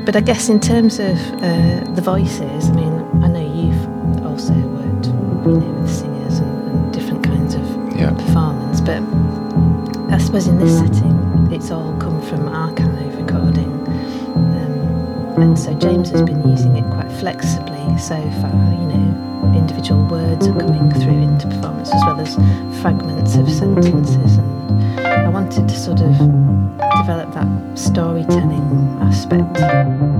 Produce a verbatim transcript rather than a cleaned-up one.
but I guess in terms of uh, the voices, I mean, I know you've also worked, you know, with singers and, and different kinds of yeah. performance, but I suppose in this setting, it's all come from archive recording, um, and so James has been using it quite flexibly so far. You know, individual words are coming through into performance as well as fragments of sentences, and I wanted to sort of develop that storytelling aspect.